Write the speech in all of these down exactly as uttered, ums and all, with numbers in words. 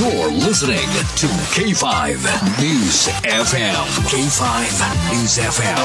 You're listening to K five News F M. K five News F M.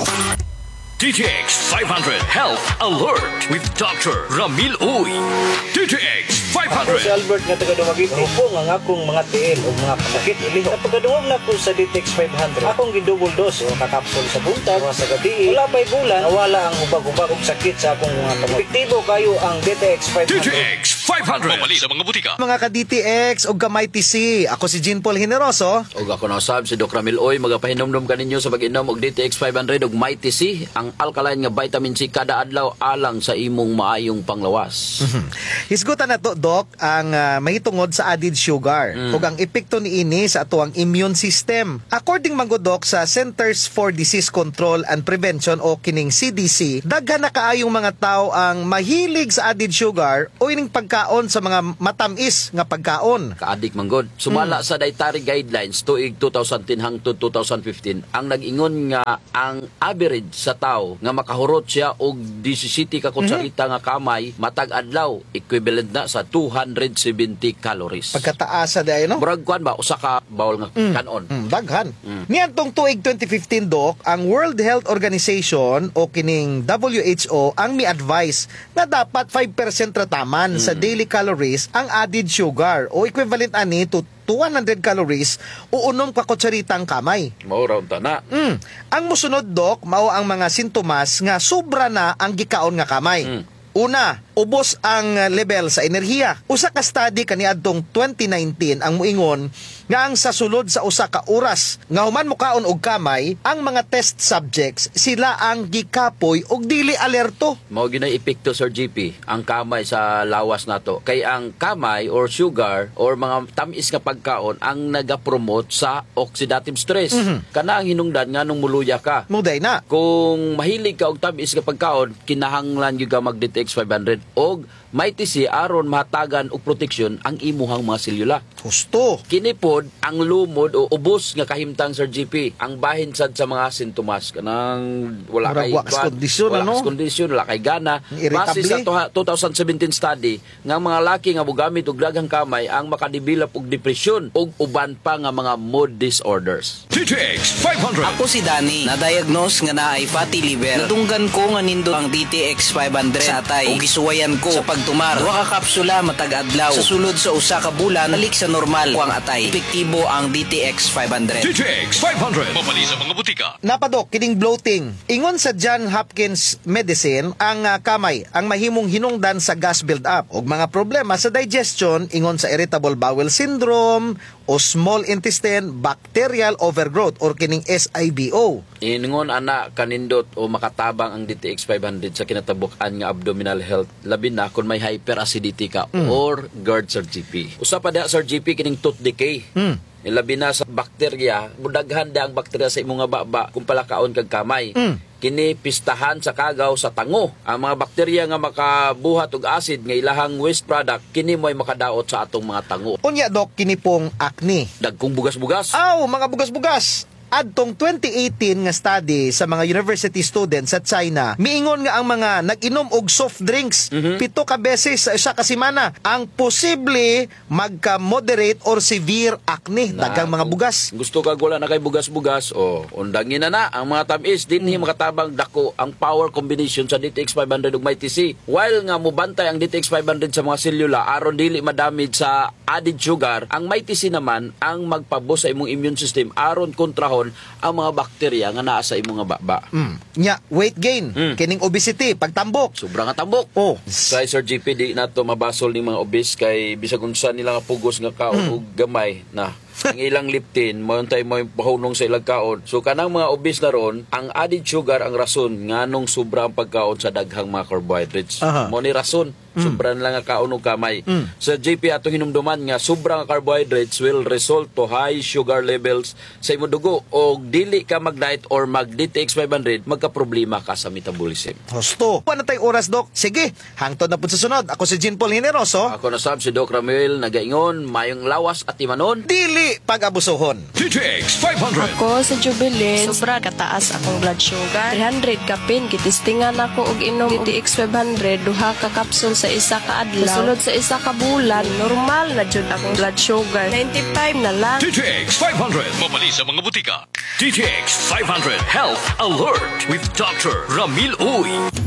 D T X five hundred Health Alert with Doctor Ramil Uy. D T X five hundred. Ako si Albert nga taga Dumagiti. Ako nga akong mga tiil o mga pasakit iliho. Sa pagkaduwag na ko sa D T X five hundred, akong gidouble dose o kakapsul sa buntag, mga sa gabi. Wala pa'y bulan, nawala ang ubag-ubag og sakit sa akong mga kamot. Epektibo kayo ang D T X five hundred. D T X five hundred. Mamali sa mga butika. Mga ka-D T X o kamay T C, ako si Jean Paul Generoso. Og ako na usab si Doc Ramil Uy, magapahinomdom kaninyo sa pag-inom og D T X five hundred og Mighty C, ang alkaline nga vitamin C kada adlaw alang sa imong maayong panglawas. Hisgutan na to, Doc, ang uh, mahitungod sa added sugar Mm. ug ang epekto niini sa atuang immune system. According man gud, Doc, sa Centers for Disease Control and Prevention o kining C D C, daghan na kaayong mga tao ang mahilig sa added sugar o ining pagkaon sa mga matamis nga pagkaon. Kaadik man gud. Sumala sa dietary guidelines tuig two thousand ten hangtod two thousand fifteen, ang nag-ingon nga ang average sa tao nga makahurot siya og seventeen ka kutsarita nga kamay matag adlaw, equivalent na sa two hundred seventy calories. Pagkataas sa day, no? Murag kuan ba usa ka bawol nga kanon. Mm, daghan. Mm. Niadtong tuig twenty fifteen, Doc, ang World Health Organization o kining W H O ang mi-advise na dapat five percent rataman sa daily calories ang added sugar o equivalent ani to two hundred calories o unom ka kutsaritang kamay. Mao raw ta na. Mm. Ang musunod, Doc, mao ang mga sintomas nga sobra na ang gikaon nga kamay. Mm. Una, ubos ang uh, level sa enerhiya. Usa ka study kaniadtong twenty nineteen ang muingon nga ang sa sulod sa usa ka oras nga human mukaon og kamay, ang mga test subjects sila ang gikapoy og dili alerto. Mao ginay epekto, Sir G P, ang kamay sa lawas nato. Kay ang kamay or sugar or mga tamis nga pagkaon ang naga-promote sa oxidative stress. Mhm. Kana ang hinungdan nga nung muluya ka. Muday na. Kung mahilig ka og tamis nga pagkaon, kinahanglan gyud ka mag D T X five hundred og Mighty C aron mahatagan og proteksyon ang imuhang mga selula. Gusto. Kini pod ang lumod o ubos nga kahimtang, Sir G P, ang bahin sad sa mga sintomas kanang wala Murag kay wa kas kondisyon, wala ano? kas kondisyon, wala kay gana. Irritable. Base sa two thousand seventeen study nga mga laki nga mogamit og daghang kamay ang makadevelop og depresyon ug uban pa nga mga mood disorders. D T X five hundred. Ako si Danny, na-diagnose nga naay fatty liver. Nadunggan ko nga nindo ang D T X five hundred sa atay. Ug gisuwayan ko sa pagtumar. Duha ka kapsula matag adlaw. Sa sulod sa usa ka bulan, balik sa normal ko ang atay. Epektibo ang D T X five hundred. D T X five hundred. Mamali sa mga butika. Napadok, kining bloating. Ingon sa John Hopkins Medicine, ang uh, kamay ang mahimong hinungdan sa gas build-up o mga problema sa digestion, ingon sa irritable bowel syndrome o small intestine bacterial overgrowth or kining S I B O. Ingon ana kanindot o makatabang ang D T X five hundred sa kinatabuk-an nga abdominal health, labi na kung may hyperacidity ka Mm. or GERD, Sir G P. Usa pa da, Sir G P, kining tooth decay. Mm. Labi na sa bakterya, budaghan da ang bakterya sa imong nga baba kung palakaon kag kamay. Mm. Kini pistahan sa kagaw sa tango. Ang mga bakterya nga makabuhat og acid nga ilahang waste product, kini mo'y makadaot sa atong mga tango. Unya, Doc, kini pong acne. Dagkong bugas-bugas. Aw, mga bugas-bugas. Adtong twenty eighteen nga study sa mga university students sa China, miingon nga ang mga nag-inom og soft drinks Mhm. pito ka beses sa isa ka semana ang posible magka-moderate or severe acne, Na, daghang mga kung bugas. Gusto ka wala na kay bugas-bugas, o undangin na na ang mga tamis dinhi makatabang dako ang power combination sa D T X five hundred ug Mighty C. While nga mubantay ang D T X five hundred sa mga selula aron dili madamage sa added sugar, ang Mighty C naman ang magpabos sa imong immune system aron kontrahon ang mga bakterya nga naa sa imong nga baba. Mm. Nya, weight gain, Mm. kining obesity, pagtambok. Sobrang nga tambok. Oh. Kay Sir G P, di na to mabasol ni mga obese kay bisag unsa nila nga pugos nga kaon ug gamay na ang ilang liptin mo tay mo pahunong sa ilang kaon. So kanang mga obese na ron, ang added sugar ang rason nganong sobra ang pagkaon sa daghang mga carbohydrates. Aha. Mo ni rason, sobra na lang nga kaon og kamay. Mm. Sa J P ato hinumduman nga sobra nga carbohydrates will result to high sugar levels sa imong dugo og dili ka mag-diet or mag-D T X five hundred, magka-problema ka sa metabolism. Hosto. Ano tayong oras, Doc? Sige, hangtod na po sa sunod. Ako si Jean Paul Generoso. Ako na sab si Doc Ramil nagaingon mayong lawas at imanon. Dili dili pag-abusohon. D T X five hundred. Ako sa Jubilee, sobra kataas akong blood sugar. three hundred kapin, kitistingan ako og inom D T X five hundred, duha ka kapsul sa isa ka adlaw. Sulod sa isa ka bulan, normal na jud akong blood sugar. ninety-five na lang. D T X five hundred. Mabali sa mga butika. D T X five hundred Health Alert with Doctor Ramil Uy.